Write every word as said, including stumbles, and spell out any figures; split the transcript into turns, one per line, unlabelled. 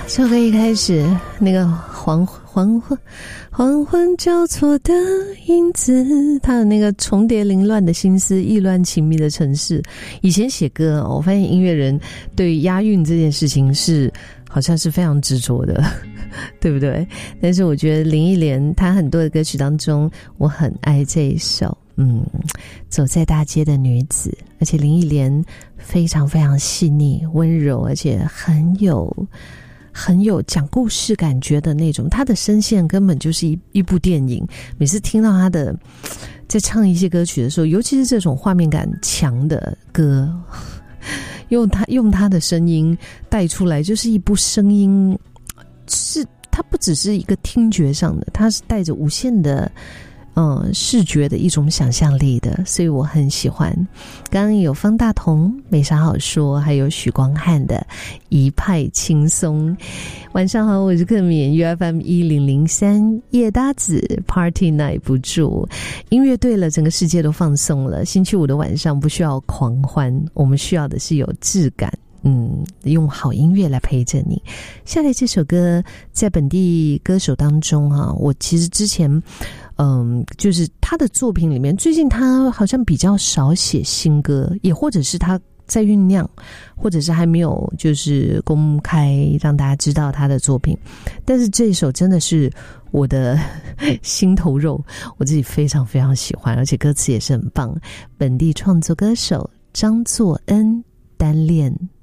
这首歌一开始那个黄黄昏黄昏交错的影子，他的那个重叠凌乱的心思，意乱情迷的城市。以前写歌我发现音乐人对押韵这件事情是好像是非常执着的，对不对？但是我觉得林忆莲她很多的歌曲当中，我很爱这一首嗯，走在大街的女子。而且林忆莲非常非常细腻温柔，而且很有很有讲故事感觉的那种，她的声线根本就是一一部电影。每次听到她的在唱一些歌曲的时候，尤其是这种画面感强的歌，用她用她的声音带出来，就是一部声音，是它不只是一个听觉上的，它是带着无限的嗯，视觉的一种想象力的，所以我很喜欢。刚刚有方大同没啥好说，还有许光汉的一派轻松。晚上好，我是克敏 U F M 一零零三叶搭子 Party 耐不住，音乐对了，整个世界都放松了。星期五的晚上不需要狂欢，我们需要的是有质感，嗯，用好音乐来陪着你。下来这首歌在本地歌手当中啊，我其实之前嗯，就是他的作品里面，最近他好像比较少写新歌，也或者是他在酝酿，或者是还没有就是公开让大家知道他的作品。但是这一首真的是我的心头肉，我自己非常非常喜欢，而且歌词也是很棒。本地创作歌手张作恩，单恋。